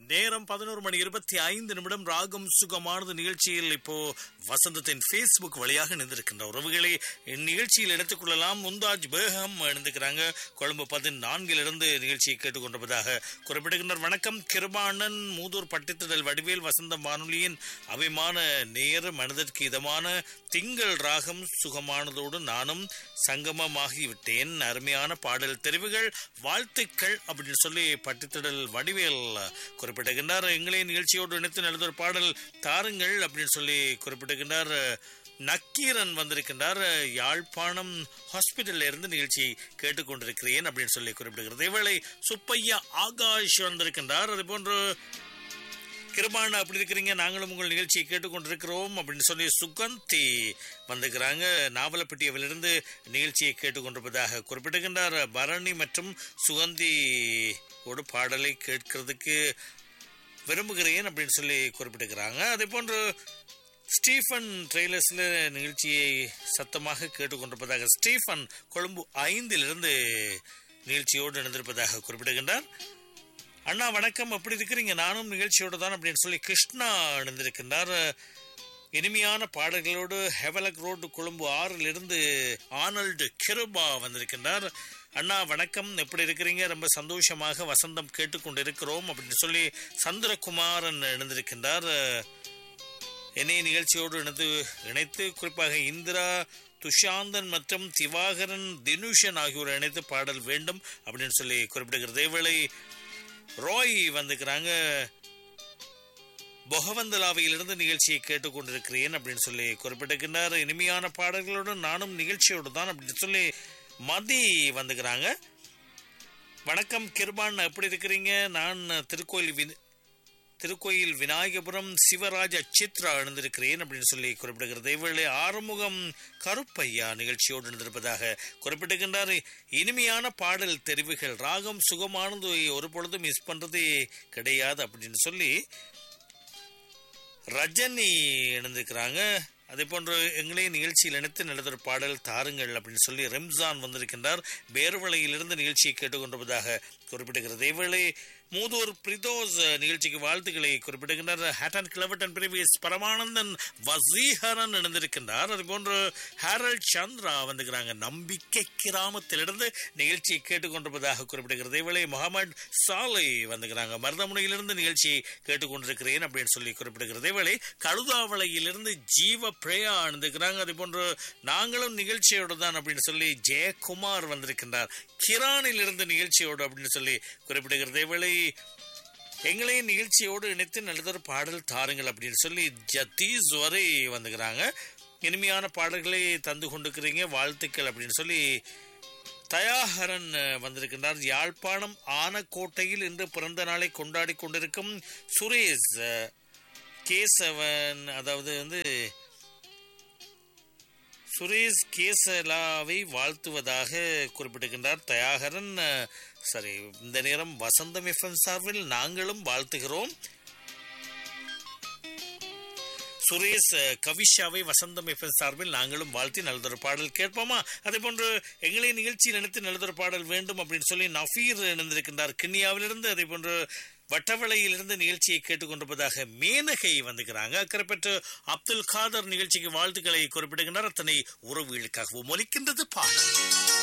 நேரம் 11:25 ராகம் சுகமானது நிகழ்ச்சியில் இப்போ வசந்தத்தின் Facebook வழியாக இணைந்திருக்கின்ற உறவுகளை இந்நிகழ்ச்சியில் எடுத்துக் கொள்ளலாம். முந்தாஜ் பேகம் இணைந்திருக்கிறாங்க. கொழும்பு 14 நிகழ்ச்சியை கேட்டுக்கொண்டிருப்பதாக குறிப்பிடுகின்றனர். வணக்கம் கிருபானன் மூதூர் பட்டித்திடல் வடிவேல் வசந்த வானொலியின் அபிமான நேர மனதிற்கு இதமான திங்கள் ராகம் சுகமானதோடு நானும் சங்கமமாகிவிட்டேன். அருமையான பாடல் தெரிவுகள் வாழ்த்துக்கள் அப்படின்னு சொல்லி பட்டித்திடல் வடிவேல் குறிப்பிடுகின்றார். எங்களே நிகழ்ச்சியோடு இணைத்து நடந்த ஒரு பாடல் தாருங்கள் அப்படின்னு சொல்லி குறிப்பிடுகின்றார். நக்கீரன் வந்திருக்கின்றார். யாழ்ப்பாணம் ஹாஸ்பிட்டல்ல இருந்து நிகழ்ச்சியை கேட்டுக்கொண்டிருக்கிறேன் அப்படின்னு சொல்லி குறிப்பிடுகிறது. இவளை சுப்பையா ஆகாஷ் வந்திருக்கின்றார். அது போன்று கிருபான அப்படி இருக்கிறீங்க, நாங்களும் உங்கள் நிகழ்ச்சியை கேட்டுக்கொண்டிருக்கிறோம் அப்படின்னு சொல்லி சுகந்தி வந்துக்கிறாங்க. நாவலப்பட்டியவிலிருந்து நிகழ்ச்சியை கேட்டுக்கொண்டிருப்பதாக குறிப்பிடுகின்றார். பரணி மற்றும் சுகந்தி ஒரு பாடலை கேட்கறதுக்கு விரும்புகிறேன் அப்படின்னு சொல்லி குறிப்பிடுகிறாங்க. அதே போன்று ஸ்டீஃபன் ட்ரெய்லர்ஸ்ல நிகழ்ச்சியை சத்தமாக கேட்டுக்கொண்டிருப்பதாக ஸ்டீஃபன் கொழும்பு 5 நிகழ்ச்சியோடு இணைந்திருப்பதாக குறிப்பிடுகின்றார். அண்ணா வணக்கம், எப்படி இருக்கிறீங்க? நானும் நிகழ்ச்சியோடு தான் அப்படின்னு சொல்லி கிருஷ்ணா இணைந்திருக்கின்றார். இனிமையான பாடல்களோடு ஹெவலக் ரோடு கொழும்பு 6 ஆனல்டு கிருபா வந்திருக்கின்றார். அண்ணா வணக்கம், எப்படி இருக்கிறீங்க? ரொம்ப சந்தோஷமாக வசந்தம் கேட்டுக்கொண்டிருக்கிறோம் அப்படின்னு சொல்லி சந்திரகுமாரன் இணைந்திருக்கின்றார். என்னை நிகழ்ச்சியோடு இணைத்து குறிப்பாக இந்திரா துஷாந்தன் மற்றும் திவாகரன் தினுஷன் ஆகியோர் இணைத்து பாடல் வேண்டும் அப்படின்னு சொல்லி குறிப்பிடுகிறது. இவளை ராய் வந்துக்கிறாங்க. பொகவந்தலாவையிலிருந்து நிகழ்ச்சியை கேட்டுக்கொண்டிருக்கிறேன் அப்படின்னு சொல்லி குறிப்பிட்டிருக்கின்றார். இனிமையான பாடல்களோடு நானும் நிகழ்ச்சியோடு தான் அப்படின்னு சொல்லி மதி வந்துக்கிறாங்க. வணக்கம் கிருபான், எப்படி இருக்கிறீங்க? நான் திருக்கோயில் விநாயகபுரம் சிவராஜ சித்ரா எழுந்திருக்கிறேன் அப்படின்னு சொல்லி குறிப்பிடுகிறது. இவளை ஆறுமுகம் கருப்பையா நிகழ்ச்சியோடு எழுந்திருப்பதாக குறிப்பிட்டிருக்கின்றார். இனிமையான பாடல் தெரிவுகள் ராகம் சுகமானது ஒரு பொழுதும் மிஸ் பண்றது கிடையாது அப்படின்னு சொல்லி ரஜினி எழுந்திருக்கிறாங்க. அதே போன்று எங்களே நிகழ்ச்சியில் இணைத்து நல்லதொரு பாடல் தாருங்கள் அப்படின்னு சொல்லி ரம்ஜான் வந்திருக்கின்றார். பேர்வளையிலிருந்து நிகழ்ச்சியை கேட்டுக்கொண்டிருப்பதாக குறிப்பிடுகிறது. இவளை மூதூர் பிரிதோஸ் நிகழ்ச்சிக்கு வாழ்த்துக்களை குறிப்பிடுகின்றார். ஹேட்டன் கிளவட்டன் பிரிவியஸ் பரமானந்தன் வசீகரன் இணைந்திருக்கின்றார். அது போன்று ஹேரல் சந்திரா வந்துக்கிறாங்க. நம்பிக்கை கிராமத்திலிருந்து நிகழ்ச்சியை கேட்டுக்கொண்டிருப்பதாக குறிப்பிடுகிறது. இவளை முகமது சாலை வந்துக்கிறாங்க. மருதமுனையிலிருந்து நிகழ்ச்சியை கேட்டுக்கொண்டிருக்கிறேன் அப்படின்னு சொல்லி குறிப்பிடுகிறது. இவளை கழுதாவளையிலிருந்து ஜீவ பிரயா அணிந்துக்கிறாங்க. அதே போன்று நாங்களும் நிகழ்ச்சியோடு தான் அப்படின்னு சொல்லி ஜெயக்குமார் வந்திருக்கின்றார். கிரானில் இருந்து நிகழ்ச்சியோடு அப்படின்னு சொல்லி குறிப்பிடுகிறது. இவளை எங்களே நிகழ்ச்சியோடு இணைத்து நல்லதொரு பாடல் தாருங்கள் அப்படின்னு சொல்லி ஜத்தீஸ் வரை வந்துக்கிறாங்க. இனிமையான பாடல்களை தந்து கொண்டிருக்கிறீங்க, வாழ்த்துக்கள் அப்படின்னு சொல்லி தயாகரன் வந்திருக்கின்றார். யாழ்ப்பாணம் ஆனக்கோட்டையில் இன்று பிறந்த நாளை கொண்டாடி கொண்டிருக்கும் சுரேஷ் கேசவன், அதாவது சுரேஷ் கேசலாவை வாழ்த்துவதாக குறிப்பிட்டிருக்கின்றார் தயாகரன். சரி, இந்த நேரம் வசந்தம் எஃப்எம் சார்பில் நாங்களும் வாழ்த்துகிறோம். சுரேஷ் கவிஷாவை வசந்தம் எஃப்எம் சார்பில் நாங்களும் வாழ்த்தி நல்லதொரு பாடல் கேட்போமா? அதே போன்று எங்களே நிகழ்ச்சியில் நினைத்து நல்லதொரு பாடல் வேண்டும் அப்படின்னு சொல்லி நஃபீர் இணைந்திருக்கின்றார் கிண்ணியாவிலிருந்து. அதே போன்று வட்டவளையிலிருந்து நிகழ்ச்சியை கேட்டுக்கொண்டிருப்பதாக மேனகை வந்துக்கிறாங்க. அக்கறைப்பற்று அப்துல் காதர் நிகழ்ச்சிக்கு வாழ்த்துக்களை குறிப்பிடுகின்றார். அத்தனை உறவுகளுக்காகவும் ஒலிக்கின்றது பாடல்.